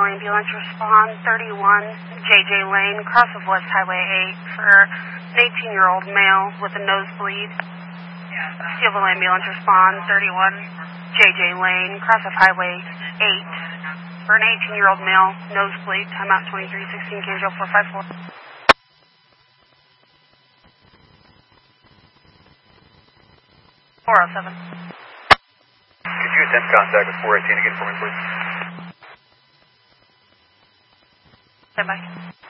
female ambulance respond 31 JJ Lane, cross of West Highway 8 for an 18-year-old male with a nosebleed. Civil ambulance respond 31 JJ Lane, cross of Highway 8 for an 18-year-old male, nosebleed, timeout 2316, Canjo 454. 407. Could you attempt contact with 418 again for me, please? Stand by.